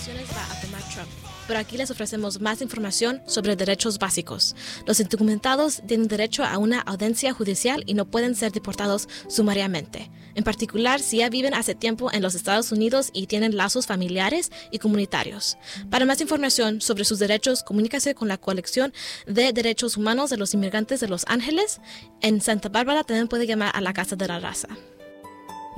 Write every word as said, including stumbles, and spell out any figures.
elecciones va a tomar Trump, pero aquí les ofrecemos más información sobre derechos básicos. Los indocumentados tienen derecho a una audiencia judicial y no pueden ser deportados sumariamente. En particular, si ya viven hace tiempo en los Estados Unidos y tienen lazos familiares y comunitarios. Para más información sobre sus derechos, comuníquese con la Coalición de Derechos Humanos de los Inmigrantes de Los Ángeles. En Santa Bárbara también puede llamar a la Casa de la Raza.